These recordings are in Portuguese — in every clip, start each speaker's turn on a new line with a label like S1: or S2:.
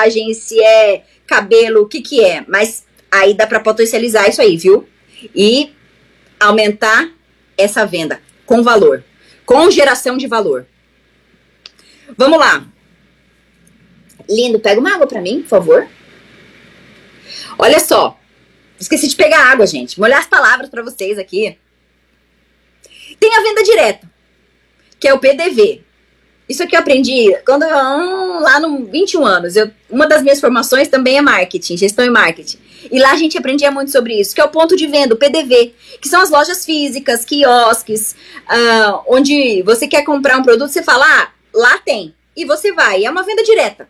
S1: maquiagem, se é cabelo, o que que é. Mas aí dá para potencializar isso aí, viu? E aumentar essa venda com valor, com geração de valor. Vamos lá. Lindo, pega uma água para mim, por favor. Olha só. Esqueci de pegar água, gente. Molhar as palavras para vocês aqui. Tem a venda direta, que é o PDV. Isso aqui eu aprendi quando lá no 21 anos. Uma das minhas formações também é marketing, gestão e marketing. E lá a gente aprendia muito sobre isso, que é o ponto de venda, o PDV, que são as lojas físicas, quiosques, onde você quer comprar um produto, você fala, lá tem. E você vai, é uma venda direta.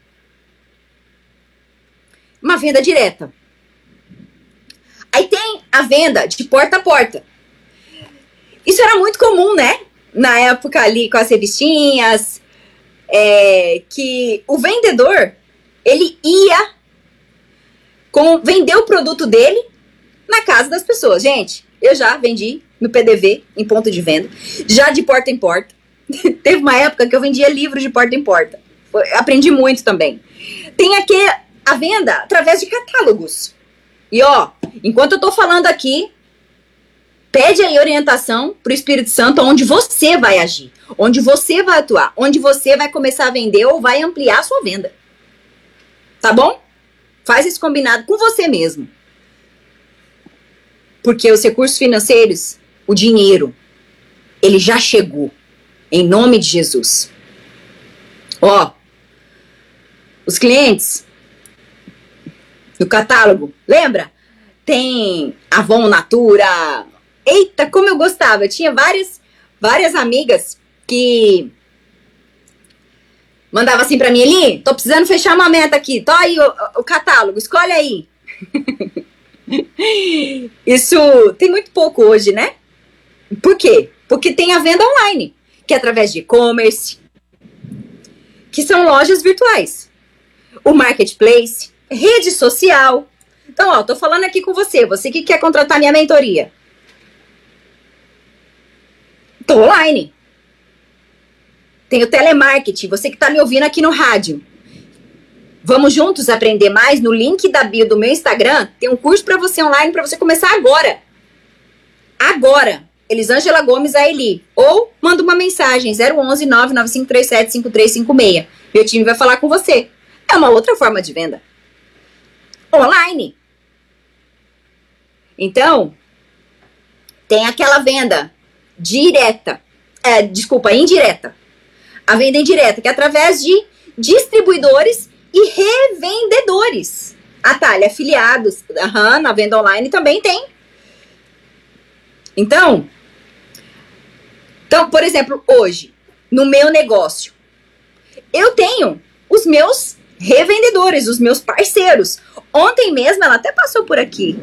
S1: Uma venda direta. Aí tem a venda de porta a porta. Isso era muito comum, né? Na época ali com as revistinhas, que o vendedor, ele ia vender o produto dele na casa das pessoas. Gente, eu já vendi no PDV, em ponto de venda, já de porta em porta. Teve uma época que eu vendia livros de porta em porta. Aprendi muito também. Tem aqui a venda através de catálogos. E ó, enquanto eu tô falando aqui, pede aí orientação pro Espírito Santo onde você vai agir, onde você vai atuar, onde você vai começar a vender ou vai ampliar a sua venda. Tá bom? Faz esse combinado com você mesmo. Porque os recursos financeiros, o dinheiro, ele já chegou. Em nome de Jesus. Ó, os clientes no catálogo, lembra? Tem Avon Natura. Eita, como eu gostava. Eu tinha várias amigas que mandava assim pra mim, Eli, tô precisando fechar uma meta aqui. Tô aí o catálogo, escolhe aí. Isso tem muito pouco hoje, né? Por quê? Porque tem a venda online, que é através de e-commerce, que são lojas virtuais. O marketplace, rede social. Então, ó, tô falando aqui com você que quer contratar minha mentoria. Tô online. Tem o telemarketing, você que tá me ouvindo aqui no rádio. Vamos juntos aprender mais? No link da bio do meu Instagram, tem um curso para você online para você começar agora. Agora. Elisângela Gomes, a Eli. Ou manda uma mensagem, 011 99537 5356. Meu time vai falar com você. É uma outra forma de venda. Online. Então, tem aquela venda direta. Indireta. A venda indireta, que é através de distribuidores e revendedores. Thalia, afiliados. Na venda online também tem. Então, por exemplo, hoje, no meu negócio, eu tenho os meus revendedores, os meus parceiros. Ontem mesmo, ela até passou por aqui.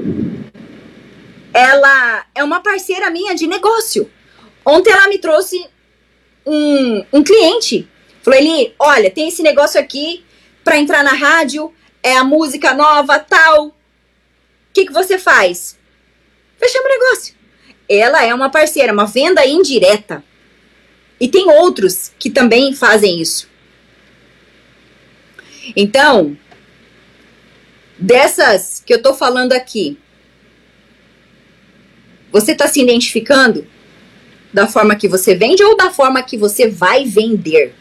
S1: Ela é uma parceira minha de negócio. Ontem ela me trouxe um cliente. Falou, Eli, olha, tem esse negócio aqui para entrar na rádio, é a música nova, tal. O que você faz? Fechamos o negócio. Ela é uma parceira, uma venda indireta. E tem outros que também fazem isso. Então, dessas que eu tô falando aqui, você tá se identificando da forma que você vende ou da forma que você vai vender?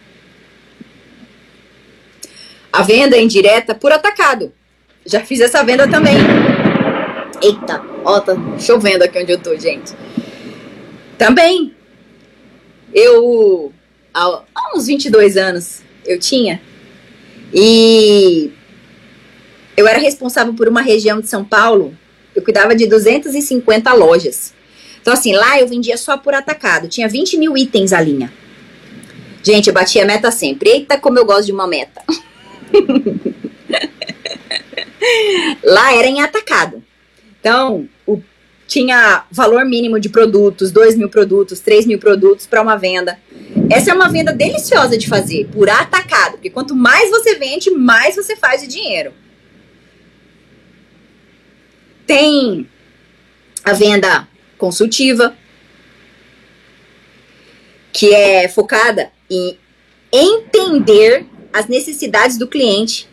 S1: A venda indireta por atacado. Já fiz essa venda também. Eita, ó, tá chovendo aqui onde eu tô, gente. Também, há uns 22 anos, eu tinha, e eu era responsável por uma região de São Paulo, eu cuidava de 250 lojas. Então, assim, lá eu vendia só por atacado, tinha 20 mil itens a linha. Gente, eu batia a meta sempre. Eita, como eu gosto de uma meta. Lá era em atacado. Então, tinha valor mínimo de produtos, 2.000 produtos, 3.000 produtos para uma venda. Essa é uma venda deliciosa de fazer, por atacado. Porque quanto mais você vende, mais você faz de dinheiro. Tem a venda consultiva, que é focada em entender as necessidades do cliente